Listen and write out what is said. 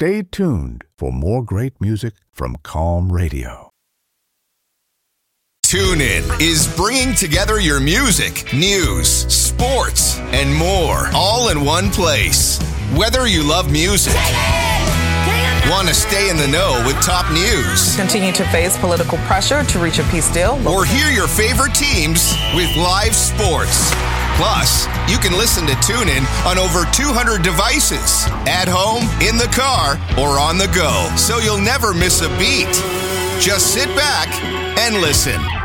stay tuned for more great music from Calm Radio. TuneIn is bringing together your music, news, sports, and more, all in one place. Whether you love music, want to stay in the know with top news, continue to face political pressure to reach a peace deal, or hear your favorite teams with live sports. Plus, you can listen to TuneIn on over 200 devices, at home, in the car, or on the go, so you'll never miss a beat. Just sit back and listen.